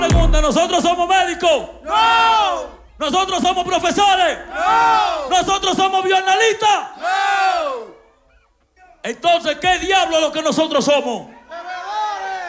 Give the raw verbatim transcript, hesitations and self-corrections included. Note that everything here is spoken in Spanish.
Pregunta, ¿nosotros somos médicos? ¡No! ¿Nosotros somos profesores? ¡No! ¿Nosotros somos bioanalistas? ¡No! Entonces, ¿qué diablo es lo que nosotros somos?